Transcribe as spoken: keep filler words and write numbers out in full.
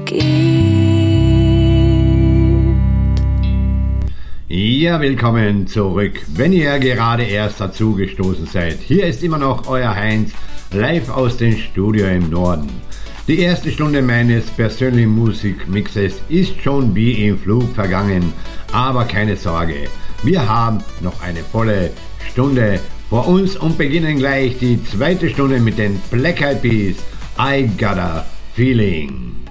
gibt. Ja, willkommen zurück, wenn ihr gerade erst dazugestoßen seid. Hier ist immer noch euer Heinz, live aus dem Studio im Norden. Die erste Stunde meines persönlichen Musikmixes ist schon wie im Flug vergangen, aber keine Sorge, wir haben noch eine volle Stunde vor uns und beginnen gleich die zweite Stunde mit den Black Eyed Peas, I Got a Feeling.